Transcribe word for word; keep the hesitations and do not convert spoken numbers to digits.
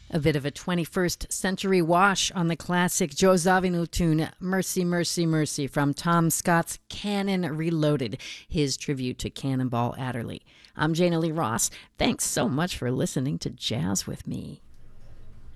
A bit of a twenty-first century wash on the classic Joe Zawinul tune Mercy, Mercy, Mercy from Tom Scott's Cannon Reloaded, his tribute to Cannonball Adderley. I'm Jana Lee Ross. Thanks so much for listening to Jazz with Me.